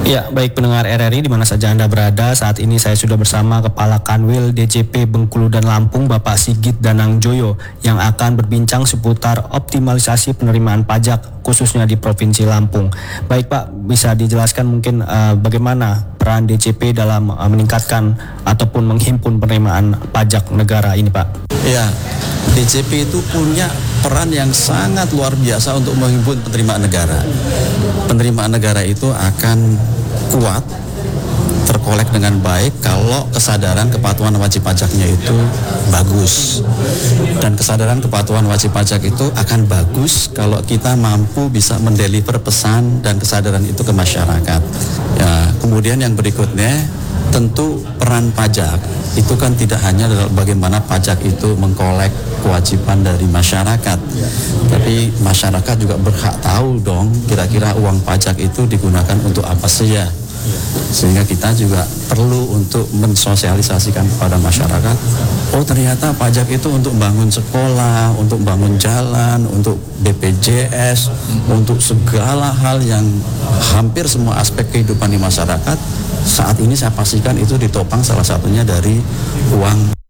Ya, baik pendengar RRI di mana saja Anda berada, saat ini saya sudah bersama Kepala Kanwil DJP Bengkulu dan Lampung, Bapak Sigit Danang Joyo, yang akan berbincang seputar optimalisasi penerimaan pajak khususnya di Provinsi Lampung. Baik Pak, bisa dijelaskan mungkin bagaimana peran DJP dalam meningkatkan ataupun menghimpun penerimaan pajak negara ini Pak? Ya, DJP itu punya peran yang sangat luar biasa untuk menghimpun penerimaan negara. Penerimaan negara itu akan kuat, terkolek dengan baik kalau kesadaran kepatuhan wajib pajaknya itu bagus. Dan kesadaran kepatuhan wajib pajak itu akan bagus kalau kita mampu bisa mendeliver pesan dan kesadaran itu ke masyarakat. Ya, kemudian yang berikutnya, tentu peran pajak itu kan tidak hanya bagaimana pajak itu mengkolek kewajiban dari masyarakat, tapi masyarakat juga berhak tahu dong kira-kira uang pajak itu digunakan untuk apa saja. Sehingga kita juga perlu untuk mensosialisasikan kepada masyarakat, oh ternyata pajak itu untuk bangun sekolah, untuk bangun jalan, untuk BPJS, untuk segala hal yang hampir semua aspek kehidupan di masyarakat. Saat ini saya pastikan itu ditopang salah satunya dari uang